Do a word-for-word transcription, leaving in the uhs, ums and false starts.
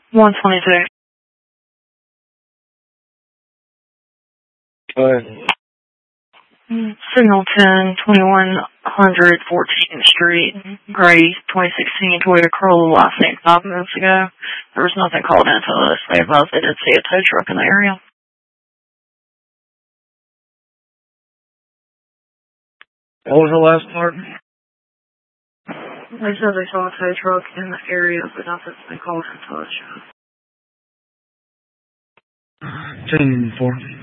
one twenty-two. Go ahead. Signal ten, twenty-one hundred fourteenth Street, Gray, twenty sixteen Toyota Corolla, last name five minutes ago. There was nothing called into us. They advised they did see a tow truck in the area. What was the last part? They said they saw a tow truck in the area, but nothing's been called into us. ten four.